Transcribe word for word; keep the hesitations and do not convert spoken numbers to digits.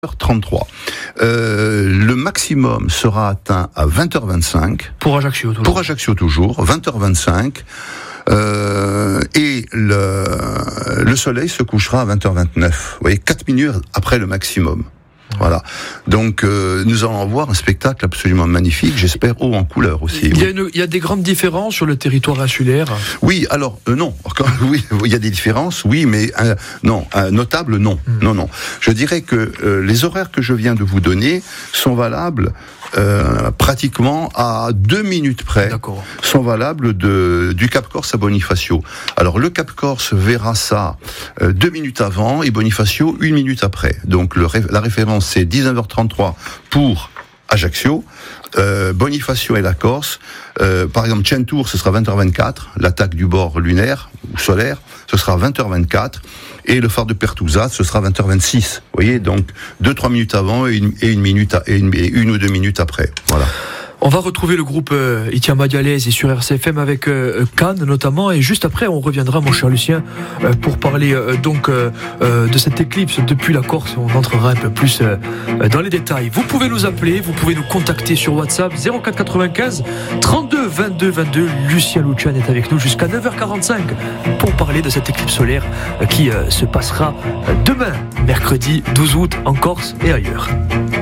heure trente-trois. Euh, le maximum sera atteint à vingt heures vingt-cinq. Pour Ajaccio toujours. Pour Ajaccio toujours, vingt heures vingt-cinq. Euh, et le, le soleil se couchera à vingt heures vingt-neuf. Vous voyez, quatre minutes après le maximum. Voilà. Donc, euh, nous allons voir un spectacle absolument magnifique, j'espère haut en couleur aussi. Il y, a oui. une, il y a des grandes différences sur le territoire insulaire. Oui, alors euh, non. Oui, il y a des différences, oui, mais euh, non, euh, notable, non, mmh. non, non. Je dirais que euh, les horaires que je viens de vous donner sont valables euh, pratiquement à deux minutes près. D'accord. Sont valables de du Cap Corse à Bonifacio. Alors le Cap Corse verra ça euh, deux minutes avant et Bonifacio une minute après. Donc le, la référence c'est dix-neuf heures trente-trois pour Ajaccio, euh, Bonifacio et la Corse. Euh, par exemple, Centour, ce sera vingt heures vingt-quatre, l'attaque du bord lunaire ou solaire, ce sera vingt heures vingt-quatre, et le phare de Pertusa, ce sera vingt heures vingt-six. Vous voyez, donc deux trois minutes avant et une, et une minute à, et une, et une ou deux minutes après. Voilà. On va retrouver le groupe euh, Itiama Dialaise et sur R C F M avec euh, Cannes notamment, et juste après on reviendra, mon cher Lucien, euh, pour parler euh, donc euh, euh, de cette éclipse depuis la Corse. On entrera un peu plus euh, dans les détails. Vous pouvez nous appeler, vous pouvez nous contacter sur WhatsApp zéro quatre quatre-vingt-quinze trente-deux vingt-deux vingt-deux. Lucien Lucian est avec nous jusqu'à neuf heures quarante-cinq pour parler de cette éclipse solaire euh, qui euh, se passera demain, mercredi douze août, en Corse et ailleurs.